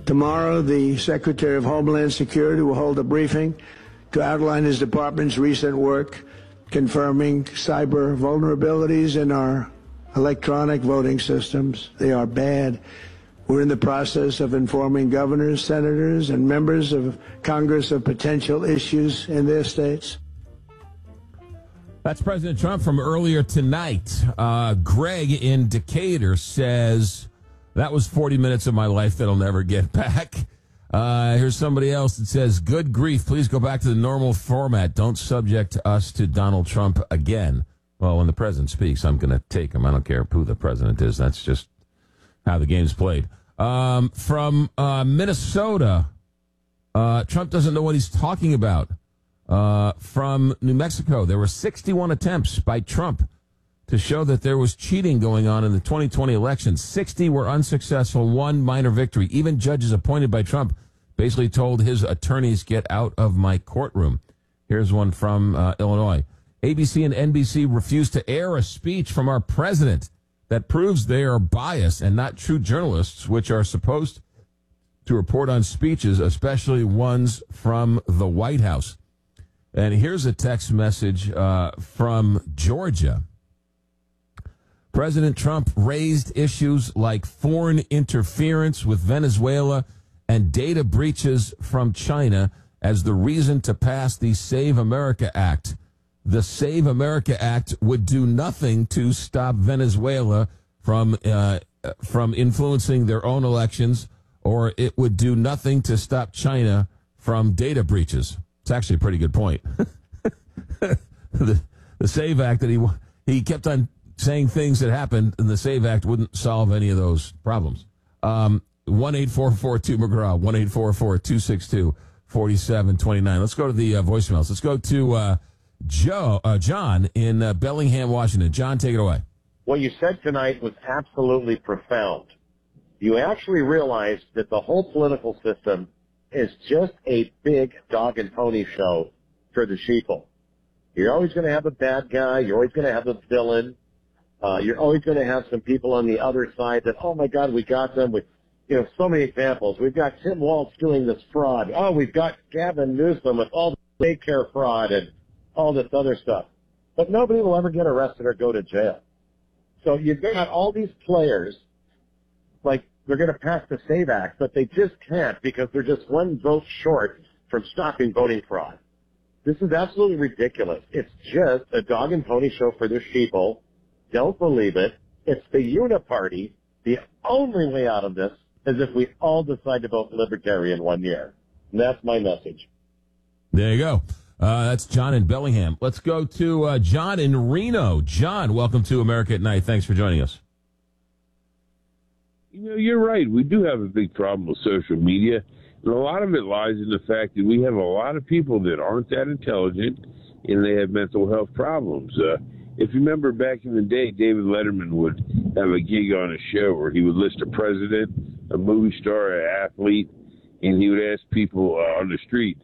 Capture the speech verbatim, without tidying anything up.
Tomorrow, the Secretary of Homeland Security will hold a briefing to outline his department's recent work confirming cyber vulnerabilities in our electronic voting systems. They are bad. We're in the process of informing governors, senators, and members of Congress of potential issues in their states. That's President Trump from earlier tonight. Uh, Greg in Decatur says, that was forty minutes of my life that I'll never get back. Uh, here's somebody else that says, good grief, please go back to the normal format. Don't subject us to Donald Trump again. Well, when the president speaks, I'm going to take him. I don't care who the president is. That's just how the game's played. Um, from uh, Minnesota, uh, Trump doesn't know what he's talking about. Uh, from New Mexico, there were sixty-one attempts by Trump to show that there was cheating going on in the twenty twenty election. sixty were unsuccessful, one minor victory. Even judges appointed by Trump basically told his attorneys, get out of my courtroom. Here's one from uh, Illinois. A B C and N B C refused to air a speech from our president that proves they are biased and not true journalists, which are supposed to report on speeches, especially ones from the White House. And here's a text message uh, from Georgia. President Trump raised issues like foreign interference with Venezuela and data breaches from China as the reason to pass the Save America Act. The Save America Act would do nothing to stop Venezuela from uh, from influencing their own elections, or it would do nothing to stop China from data breaches. It's actually a pretty good point. the, the Save Act that he he kept on saying things that happened, and the Save Act wouldn't solve any of those problems. Um, one eight four four two McGraw, one eight four four two six two four seven two nine. Let's go to the uh, voicemails. Let's go to uh, Joe, uh, John in uh, Bellingham, Washington. John, take it away. What you said tonight was absolutely profound. You actually realized that the whole political system is just a big dog and pony show for the sheeple. You're always going to have a bad guy. You're always going to have a villain. Uh, you're always going to have some people on the other side that, oh, my God, we got them. With, you know, so many examples. We've got Tim Walz doing this fraud. Oh, we've got Gavin Newsom with all the daycare fraud and all this other stuff. But nobody will ever get arrested or go to jail. So you've got all these players, like they're going to pass the SAVE Act, but they just can't because they're just one vote short from stopping voting fraud. This is absolutely ridiculous. It's just a dog and pony show for their sheeple. Don't believe it. It's the uniparty. The only way out of this is if we all decide to vote libertarian one year. And that's my message. There you go. Uh, that's John in Bellingham. Let's go to uh, John in Reno. John, welcome to America at Night. Thanks for joining us. You know, you're right. We do have a big problem with social media. And a lot of it lies in the fact that we have a lot of people that aren't that intelligent and they have mental health problems. Uh, if you remember back in the day, David Letterman would have a gig on a show where he would list a president, a movie star, an athlete, and he would ask people uh, on the street,